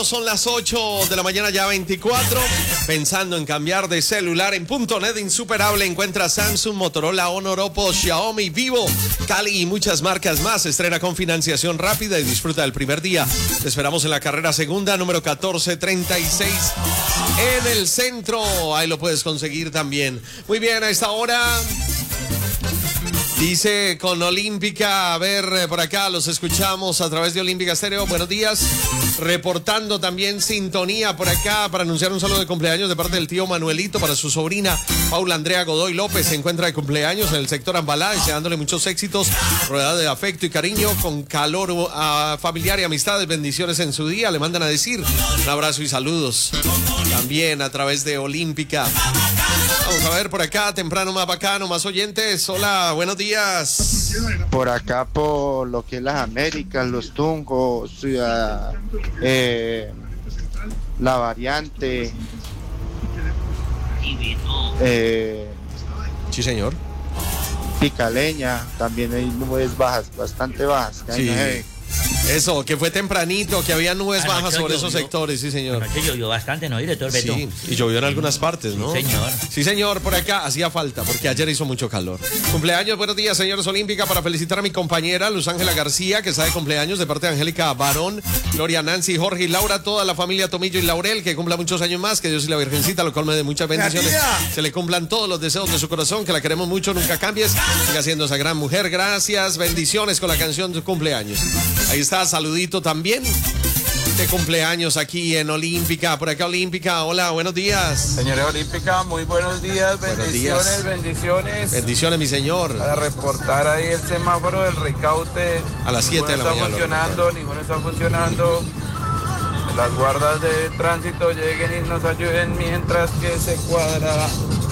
Bueno, son las 8 de la mañana, ya 24. Pensando en cambiar de celular, en .net Insuperable encuentra Samsung, Motorola, Honor, Oppo, Xiaomi, Vivo, Cali y muchas marcas más. Estrena con financiación rápida y disfruta del primer día. Te esperamos en la carrera segunda, número 1436, en el centro. Ahí lo puedes conseguir también. Muy bien, a esta hora... Dice con Olímpica, a ver, por acá los escuchamos a través de Olímpica Estéreo. Buenos días, reportando también sintonía por acá para anunciar un saludo de cumpleaños de parte del tío Manuelito para su sobrina Paula Andrea Godoy López. Se encuentra de cumpleaños en el sector Ambalá, deseándole muchos éxitos, rodeada de afecto y cariño, con calor familiar y amistades. Bendiciones en su día, le mandan a decir un abrazo y saludos también a través de Olímpica. Vamos a ver por acá, temprano, más bacano, más oyentes. Hola, buenos días. Por acá, por lo que es las Américas, los Tungos, la Variante. Sí, señor. Picaleña, también hay nubes bajas, bastante bajas. Sí. Eso, que fue tempranito, que había nubes bajas sobre esos sectores, sí, señor. Anoche llovió bastante, ¿no? Director Beto. Sí, y llovió en algunas partes, ¿no? Sí, señor. Sí, señor, por acá hacía falta, porque ayer hizo mucho calor. Cumpleaños, buenos días, señores Olímpica, para felicitar a mi compañera Luz Ángela García, que está de cumpleaños, de parte de Angélica Barón, Gloria, Nancy, Jorge y Laura, toda la familia Tomillo y Laurel, que cumpla muchos años más, que Dios y la Virgencita lo colme de muchas bendiciones. Se le cumplan todos los deseos de su corazón, que la queremos mucho, nunca cambies, siga siendo esa gran mujer. Gracias, bendiciones con la canción de su cumpleaños. Ahí está, saludito también de cumpleaños aquí en Olímpica. Por acá Olímpica, hola, buenos días. Señores Olímpica, muy buenos días, bendiciones, bendiciones. Bendiciones, mi señor. Para reportar ahí el semáforo del Ricaute. A las 7 de la mañana. Ninguno está funcionando. Las guardas de tránsito lleguen y nos ayuden mientras que se cuadra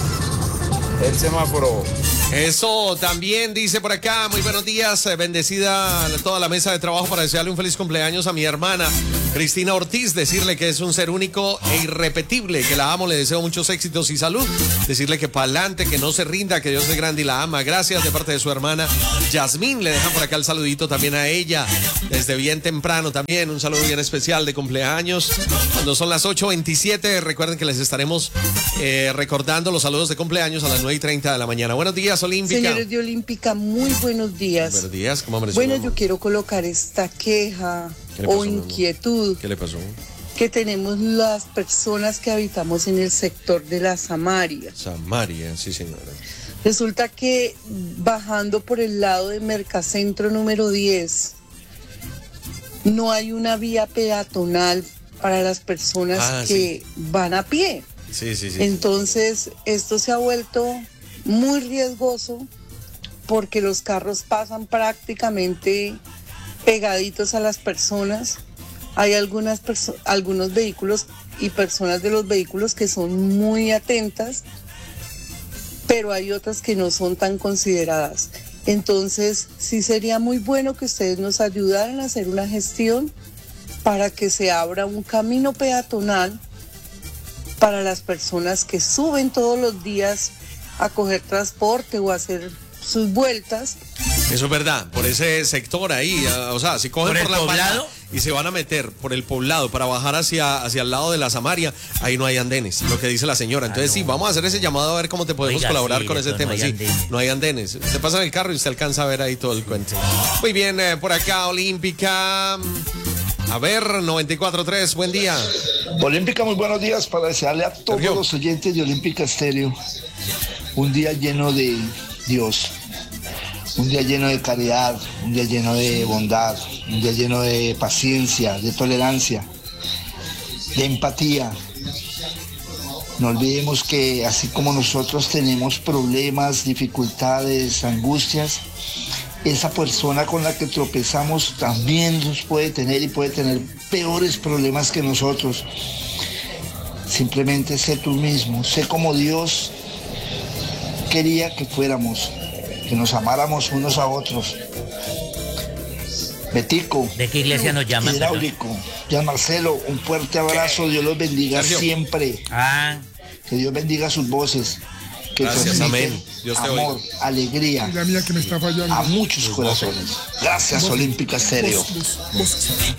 el semáforo. Eso también dice por acá, muy buenos días, bendecida toda la mesa de trabajo para desearle un feliz cumpleaños a mi hermana Cristina Ortiz, decirle que es un ser único e irrepetible, que la amo, le deseo muchos éxitos y salud, decirle que para adelante, que no se rinda, que Dios es grande y la ama. Gracias de parte de su hermana Yasmín, le dejan por acá el saludito también a ella, desde bien temprano también, un saludo bien especial de cumpleaños. Cuando son las 8:27, recuerden que les estaremos recordando los saludos de cumpleaños a las 9:30 de la mañana. Buenos días, Olímpica. Señores de Olímpica, muy buenos días. Buenos días, ¿cómo amaneció? Bueno, yo quiero colocar esta queja o inquietud. ¿Qué le pasó? Que tenemos las personas que habitamos en el sector de la Samaria. Samaria, sí, señora. Resulta que bajando por el lado de Mercacentro número 10, no hay una vía peatonal para las personas que van a pie. Sí. Entonces, esto se ha vuelto muy riesgoso porque los carros pasan prácticamente pegaditos a las personas. Hay algunos vehículos y personas de los vehículos que son muy atentas, pero hay otras que no son tan consideradas. Entonces, sí sería muy bueno que ustedes nos ayudaran a hacer una gestión para que se abra un camino peatonal para las personas que suben todos los días a coger transporte o a hacer sus vueltas. Eso es verdad, por ese sector ahí, o sea, si cogen por la poblado y se van a meter por el poblado para bajar hacia el lado de la Samaria, ahí no hay andenes, lo que dice la señora. Entonces sí, vamos a hacer ese llamado a ver cómo te podemos colaborar con ese tema. Sí, no hay andenes. Usted pasa en el carro y usted alcanza a ver ahí todo el cuento. Muy bien, por acá Olímpica. A ver, 94.3, buen día. Olímpica, muy buenos días para desearle a todos los oyentes de Olímpica Estéreo un día lleno de Dios, un día lleno de caridad, un día lleno de bondad, un día lleno de paciencia, de tolerancia, de empatía. No olvidemos que así como nosotros tenemos problemas, dificultades, angustias, esa persona con la que tropezamos también los puede tener y puede tener peores problemas que nosotros. Simplemente sé tú mismo, sé como Dios quería que fuéramos, que nos amáramos unos a otros. Betico. ¿De qué iglesia nos llaman? Hidráulico. Ya Marcelo, un fuerte abrazo, Dios los bendiga siempre. Que Dios bendiga sus voces. Que gracias, amén. Dios te amor, oiga. Alegría la mía que me está fallando. A muchos corazones. Gracias, Olímpica Estéreo.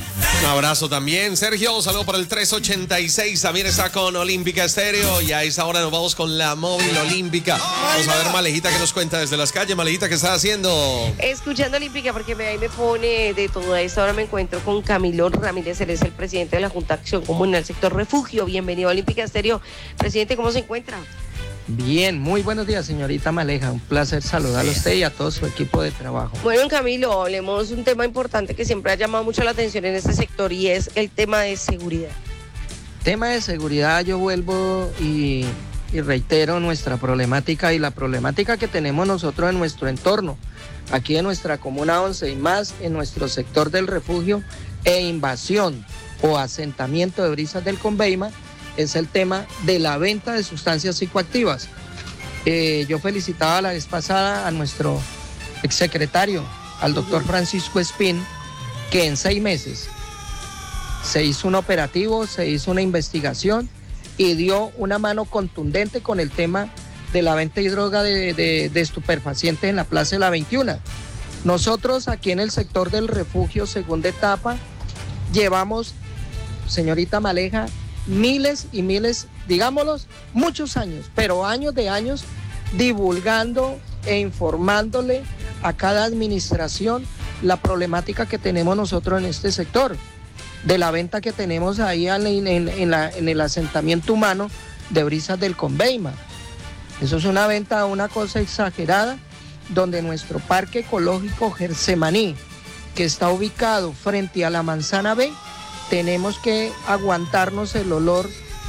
Un abrazo también. Sergio, saludo para el 386. También está con Olímpica Estéreo. Y a esa hora nos vamos con la móvil olímpica. Vamos a ver Malejita que nos cuenta desde las calles. Malejita, ¿qué está haciendo? Escuchando Olímpica, porque ahí me pone de todo esto. Ahora me encuentro con Camilo Ramírez. Él es el presidente de la Junta de Acción Comunal Sector Refugio. Bienvenido a Olímpica Estéreo. Presidente, ¿cómo se encuentra? Bien, muy buenos días, señorita Maleja. Un placer saludarlo a usted y a todo su equipo de trabajo. Bueno, Camilo, hablemos de un tema importante que siempre ha llamado mucho la atención en este sector y es el tema de seguridad. Tema de seguridad, yo vuelvo y reitero nuestra problemática y la problemática que tenemos nosotros en nuestro entorno, aquí en nuestra Comuna 11 y más en nuestro sector del refugio e invasión o asentamiento de Brisas del Conveima, es el tema de la venta de sustancias psicoactivas. Yo felicitaba la vez pasada a nuestro exsecretario, al doctor Francisco Espín, que en 6 meses se hizo un operativo, se hizo una investigación y dio una mano contundente con el tema de la venta y droga de estupefacientes en la Plaza de la 21. Nosotros aquí en el sector del refugio, segunda etapa, llevamos, señorita Maleja, miles y miles, digámoslos, muchos años, pero años de años, divulgando e informándole a cada administración la problemática que tenemos nosotros en este sector, de la venta que tenemos ahí en el asentamiento humano de Brisas del Conveima. Eso es una venta, una cosa exagerada, donde nuestro parque ecológico Gersemaní, que está ubicado frente a la Manzana B, tenemos que aguantarnos el olor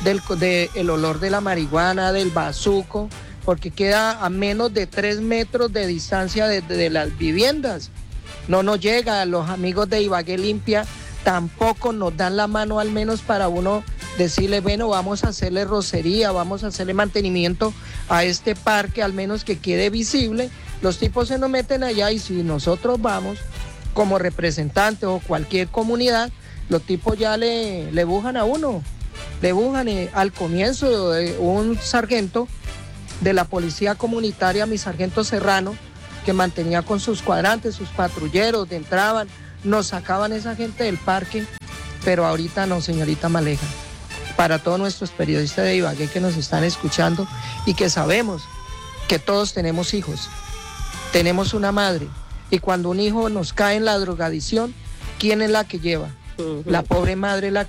de la marihuana, del bazuco, porque queda a menos de 3 metros de distancia de las viviendas. No nos llega. Los amigos de Ibagué Limpia tampoco nos dan la mano, al menos para uno decirle, bueno, vamos a hacerle rocería, vamos a hacerle mantenimiento a este parque, al menos que quede visible. Los tipos se nos meten allá y si nosotros vamos como representantes o cualquier comunidad, los tipos ya le bujan a uno, le bujan. Al comienzo un sargento de la policía comunitaria, mi sargento Serrano, que mantenía con sus cuadrantes, sus patrulleros, entraban, nos sacaban esa gente del parque, pero ahorita no, señorita Maleja. Para todos nuestros periodistas de Ibagué que nos están escuchando y que sabemos que todos tenemos hijos, tenemos una madre, y cuando un hijo nos cae en la drogadicción, ¿quién es la que lleva? La pobre madre es la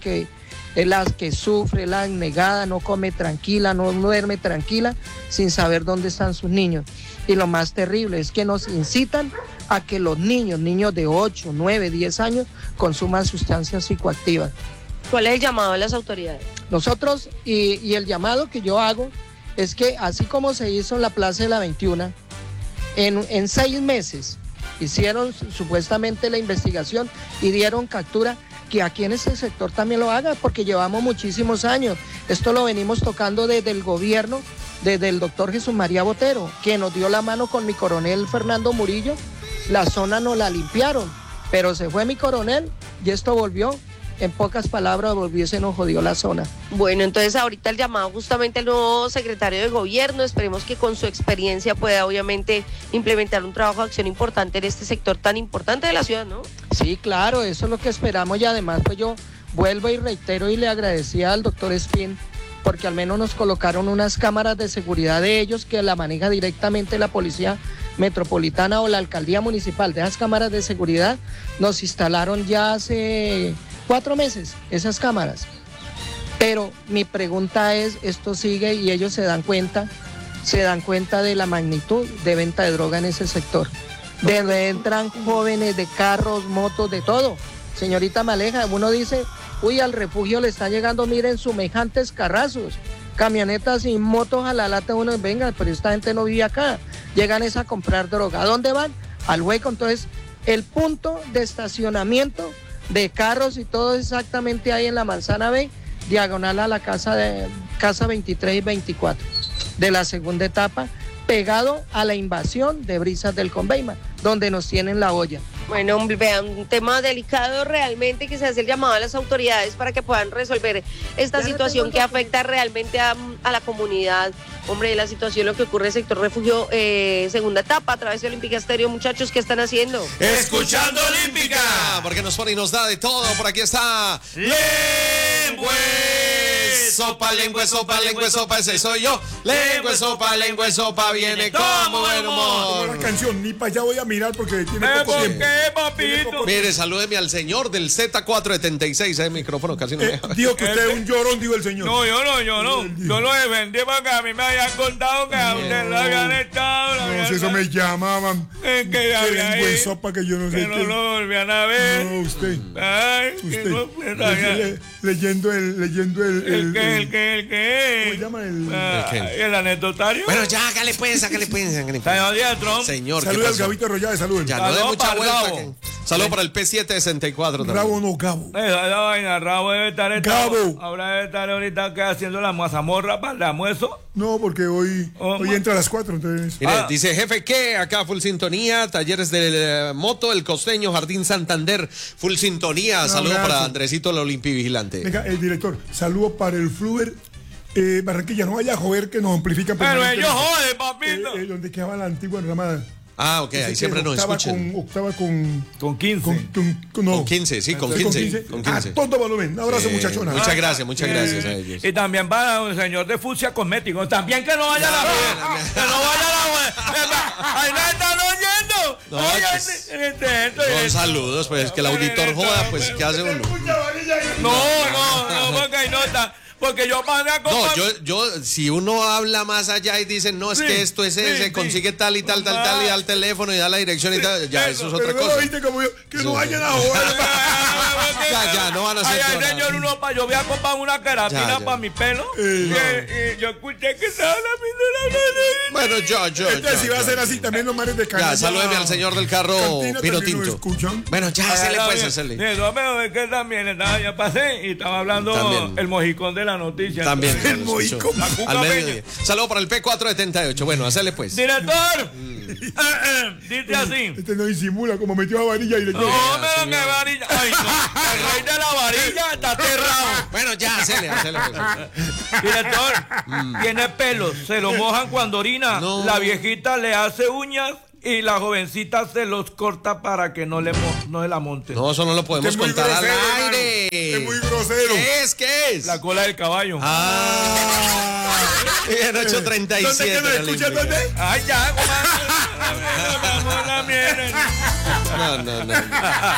que sufre, la negada, no come tranquila, no duerme tranquila, sin saber dónde están sus niños. Y lo más terrible es que nos incitan a que los niños de 8, 9, 10 años, consuman sustancias psicoactivas. ¿Cuál es el llamado de las autoridades? Nosotros, y el llamado que yo hago, es que así como se hizo en la Plaza de la 21, en 6 meses hicieron supuestamente la investigación y dieron captura, que aquí en este sector también lo haga, porque llevamos muchísimos años. Esto lo venimos tocando desde el gobierno, desde el doctor Jesús María Botero, que nos dio la mano con mi coronel Fernando Murillo. La zona nos la limpiaron, pero se fue mi coronel y esto volvió. En pocas palabras, volvió y se nos jodió la zona. Bueno, entonces ahorita el llamado justamente al nuevo secretario de gobierno, esperemos que con su experiencia pueda obviamente implementar un trabajo de acción importante en este sector tan importante de la ciudad, ¿no? Sí, claro, eso es lo que esperamos, y además pues yo vuelvo y reitero y le agradecía al doctor Espín, porque al menos nos colocaron unas cámaras de seguridad de ellos que la maneja directamente la Policía Metropolitana o la Alcaldía Municipal. De esas cámaras de seguridad nos instalaron ya hace 4 meses esas cámaras. Pero mi pregunta es, esto sigue y ellos se dan cuenta de la magnitud de venta de droga en ese sector. De donde entran jóvenes de carros, motos, de todo. Señorita Maleja, uno dice, uy, al refugio le están llegando, miren, semejantes carrazos, camionetas y motos a la lata, uno, venga, pero esta gente no vive acá. Llegan es a comprar droga. ¿A dónde van? Al hueco. Entonces, el punto de estacionamiento de carros y todo exactamente ahí en la Manzana B, diagonal a la casa 23 y 24 de la segunda etapa, pegado a la invasión de Brisas del Conveima, donde nos tienen la olla. Bueno, vean, un tema delicado realmente, que se hace el llamado a las autoridades para que puedan resolver esta situación que afecta realmente a la comunidad. Hombre, la situación, lo que ocurre en el sector refugio, segunda etapa, a través de Olímpica Estéreo. Muchachos, ¿qué están haciendo? Escuchando Olímpica, porque nos pone y nos da de todo. Por aquí está Lengüe Sopa, Lengüe Sopa, Lengüe Sopa, ese soy yo. Lengüe Sopa, viene como buen humor. La canción, ni para allá voy a mirar porque tiene poco ¿Por tiempo. qué, papito? Mire, salúdeme al señor del Z476, el micrófono casi no me deja. Dijo que usted es un llorón, dijo el señor. No, yo no. Yo lo defendí porque a mí me habían contado que a usted lo habían estado. No, si eso me llamaban. Que había Lengüe Sopa, que yo no sé que no qué. lo volvían a ver. No, usted. Ay, que Usted. no Leyendo el ¿El ¿cómo se llama? el anecdotario. Bueno, ya, hágale pues. Señor Dietron. Señor, ¿qué Saluda al pasó? Gabito Arroyave, saludos. Ya no dé Saludos mucha para vuelta. Gabo. Saludos para el P764 también. Gabo no, Gabo. Esa vaina, Rabo debe estar Gabo. ahora debe estar ahorita que haciendo la mazamorra para el almuerzo. No, porque hoy entra a las 4, entonces. Mire, dice jefe que acá full sintonía, talleres de moto, el Costeño, Jardín Santander, full sintonía. Saludos abrazo. para Andresito, el Olimpi-Vigilante. Venga, el director, saludos para el Fluer. Barranquilla, no vaya a joder que nos amplifican. Pero permanentemente. ellos joden, papito. Donde quedaba la antigua enramada. Ah, ok, ahí siempre nos escuchan. Octava con Con 15. no. Con 15, sí, con 15. Con 15. A todo volumen. Un abrazo, muchachona. Muchas gracias a ellos. Y también para un señor de Fucsia Cosméticos. También que no vaya a la que no vaya a la ahí nos están oyendo. No, Oye, pues, con saludos, pues que el auditor joda, pues ¿qué hace uno? No, porque ahí no está. Porque yo pasé a No, yo, si uno habla más allá y dice, no, es que esto es ese, consigue tal y tal, y da el teléfono y da la dirección y tal, ya, eso es otra Pero no cosa. lo viste como yo, que no vayan a joder. Ya, no van a hacer ay, nada. señor, yo voy a comprar una queratina Ya. para mi pelo. Y yo escuché que estaba la pintura. Bueno, yo. Si va a ser así, también los mares de canal. Ya, salúdeme al señor del carro Cantina Pino también nos Tinto. escuchan. Bueno, ya, hacele pues, hacele. No, pero es que también estaba, ya pasé y estaba hablando También. el mojicón de la noticia. También. El moico. La cuca Al peña. mediodía. Saludos para el P478. Bueno, hacele pues. Director, dice así. Este no disimula, como metió a varilla y le No, pero qué varilla. Ay, no. El rey de la varilla está aterrado. Bueno, ya, hacele pues. Director, tiene pelos, se lo mojan cuando orina. No. La viejita le hace uñas y la jovencita se los corta para que no se la monte. No, eso no lo podemos Es muy contar al grosero, aire. Es muy grosero. ¿Qué es? La cola del caballo. Bien, 8:37. ¿Dónde que nos escuchan? ¿Dónde? Ay, ya, comadre. No.